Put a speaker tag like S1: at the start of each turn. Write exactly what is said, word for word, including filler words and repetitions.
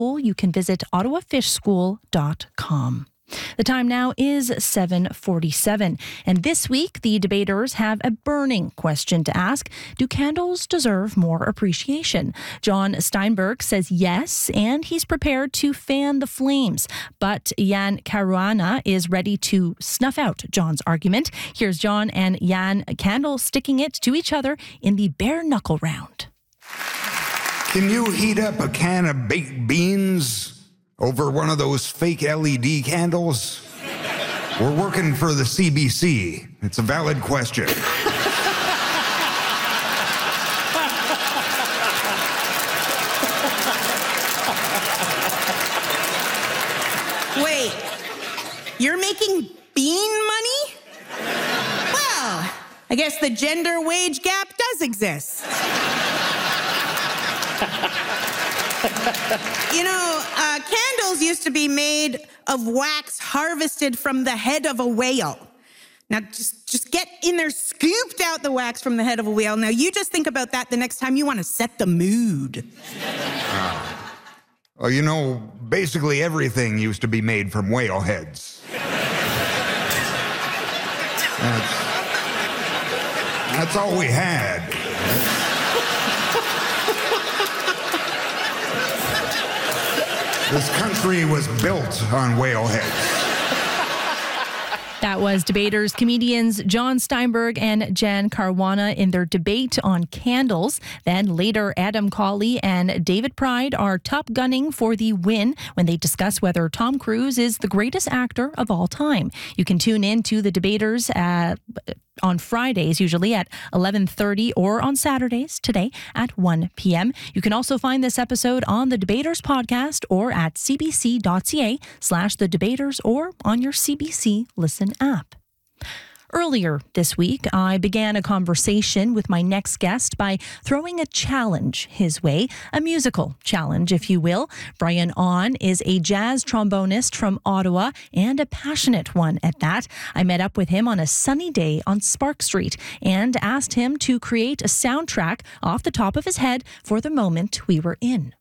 S1: you can visit ottawa fish school dot com. The time now is seven forty-seven, and this week the debaters have a burning question to ask. Do candles deserve more appreciation? John Steinberg says yes, and he's prepared to fan the flames. But Yan Caruana is ready to snuff out John's argument. Here's John and Yan candle sticking it to each other in the bare knuckle round.
S2: Can you heat up a can of baked beans over one of those fake L E D candles? We're working for the C B C. It's a valid question.
S3: Wait, you're making bean money? Well, I guess the gender wage gap does exist. You know, uh, candles used to be made of wax harvested from the head of a whale. Now, just, just get in there, scooped out the wax from the head of a whale. Now, you just think about that the next time you want to set the mood.
S2: Uh, well, you know, basically everything used to be made from whale heads. That's, that's all we had. This country was built on whale heads.
S1: That was debaters, comedians John Steinberg and Yan Caruana in their debate on candles. Then later, Adam Cawley and David Pride are top gunning for the win when they discuss whether Tom Cruise is the greatest actor of all time. You can tune in to the debaters at on Fridays, usually at eleven thirty, or on Saturdays, today at one p.m. You can also find this episode on the Debaters podcast or at cbc.ca slash the debaters or on your C B C Listen app. Earlier this week, I began a conversation with my next guest by throwing a challenge his way, a musical challenge, if you will. Brian Ahn is a jazz trombonist from Ottawa, and a passionate one at that. I met up with him on a sunny day on Spark Street and asked him to create a soundtrack off the top of his head for the moment we were in.